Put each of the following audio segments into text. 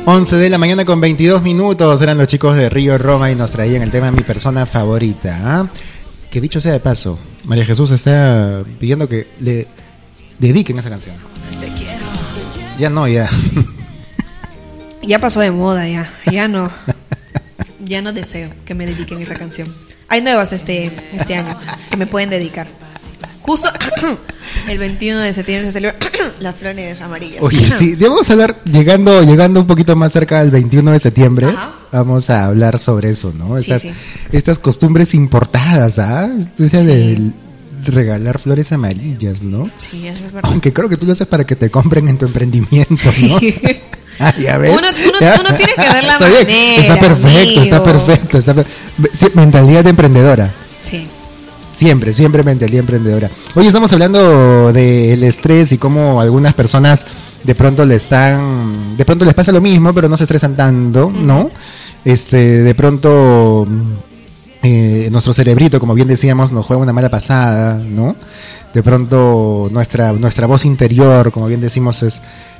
11 de la mañana con 22 minutos. Eran los chicos de Río Roma y nos traían el tema Mi persona favorita. ¿Ah? Que dicho sea de paso, María Jesús está pidiendo que le dediquen esa canción. Te quiero. Ya no, ya. Ya pasó de moda, ya no. Ya no deseo que me dediquen esa canción. Hay nuevas este año que me pueden dedicar. Justo el 21 de septiembre se celebra las flores amarillas. Oye, sí, debemos hablar, llegando un poquito más cerca del 21 de septiembre, ajá, vamos a hablar sobre eso, ¿no? Estas costumbres importadas, ¿ah? De regalar flores amarillas, ¿no? Sí, es verdad. Aunque creo que tú lo haces para que te compren en tu emprendimiento, ¿no? Ah, ¿ya ves? Uno tiene que ver la manera. Está perfecto. Sí, mentalidad de emprendedora. Sí. Siempre mentalidad emprendedora. Hoy estamos hablando del estrés y cómo algunas personas de pronto les pasa lo mismo, pero no se estresan tanto, ¿no? De pronto nuestro cerebrito, como bien decíamos, nos juega una mala pasada, ¿no? De pronto nuestra voz interior, como bien decimos, es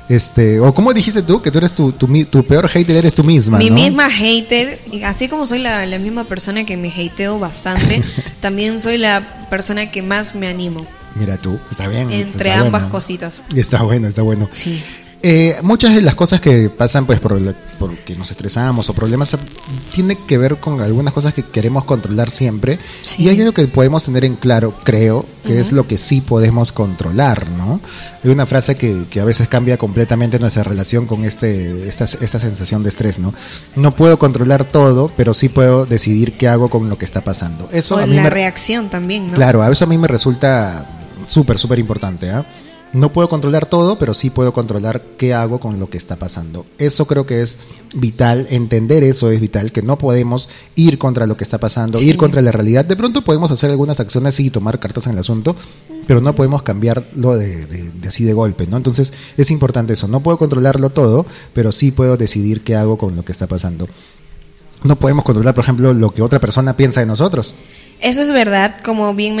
o como dijiste tú, que tú eres tu peor hater, eres tú misma, mi ¿no? misma hater, así como soy la misma persona que me hateo bastante, también soy la persona que más me animo. Mira tú, está bien. Entre está ambas bueno. Cositas. Está bueno. Sí. Muchas de las cosas que pasan pues porque nos estresamos o problemas tiene que ver con algunas cosas que queremos controlar siempre, sí. Y hay algo que podemos tener en claro, creo, que es lo que sí podemos controlar, ¿no? Hay una frase que a veces cambia completamente nuestra relación con esta sensación de estrés, ¿no? No puedo controlar todo, pero sí puedo decidir qué hago con lo que está pasando. Eso o a mí la reacción también, ¿no? Claro, a eso a mí me resulta súper importante, ¿ah? No puedo controlar todo, pero sí puedo controlar qué hago con lo que está pasando. Eso creo que es vital, entender eso es vital, que no podemos ir contra lo que está pasando, sí. Ir contra la realidad. De pronto podemos hacer algunas acciones y tomar cartas en el asunto, pero no podemos cambiarlo de así de golpe, ¿no? Entonces es importante eso, no puedo controlarlo todo, pero sí puedo decidir qué hago con lo que está pasando. No podemos controlar, por ejemplo, lo que otra persona piensa de nosotros. Eso es verdad, como bien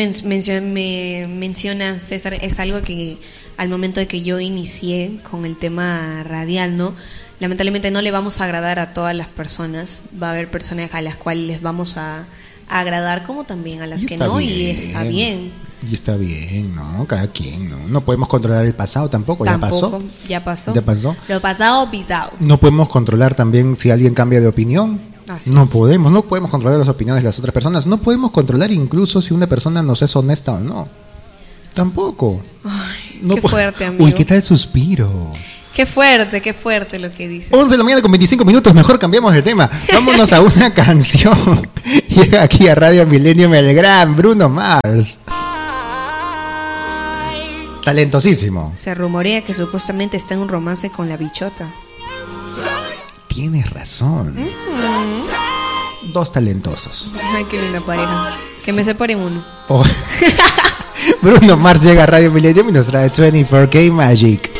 menciona César, es algo que al momento de que yo inicié con el tema radial, ¿no? Lamentablemente no le vamos a agradar a todas las personas, va a haber personas a las cuales les vamos a agradar como también a las que no, y está bien. Y está bien, ¿no? Cada quien, ¿no? No podemos controlar el pasado tampoco. Ya pasó. Lo pasado, pisado. No podemos controlar también si alguien cambia de opinión. No podemos controlar las opiniones de las otras personas. No podemos controlar incluso si una persona nos es honesta o no. Tampoco. Ay, qué fuerte, amigo. Uy, ¿qué tal suspiro? Qué fuerte lo que dices. 11 de la mañana con 25 minutos, mejor cambiamos de tema. Vámonos a una canción. Llega aquí a Radio Milenio el gran Bruno Mars. Talentosísimo. Se rumorea que supuestamente está en un romance con la bichota. Tienes razón. Dos talentosos. Ay, qué linda pareja. Que me separen uno. Bruno Mars llega a Radio Milenio y nos trae 24K Magic.